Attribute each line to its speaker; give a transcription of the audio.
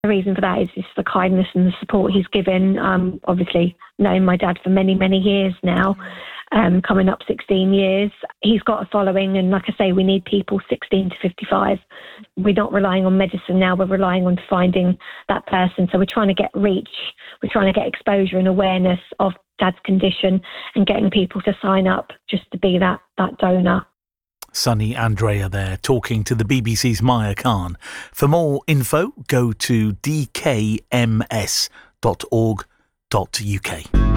Speaker 1: The reason for that is just the kindness and the support he's given. Obviously, known my dad for many, many years now, coming up 16 years. He's got a following, and like I say, we need people 16 to 55. We're not relying on medicine now, we're relying on finding that person. So we're trying to get reach, we're trying to get exposure and awareness of Dad's condition and getting people to sign up just to be that donor.
Speaker 2: Sunny Andrea there, talking to the BBC's Maya Khan. For more info, go to dkms.org.uk.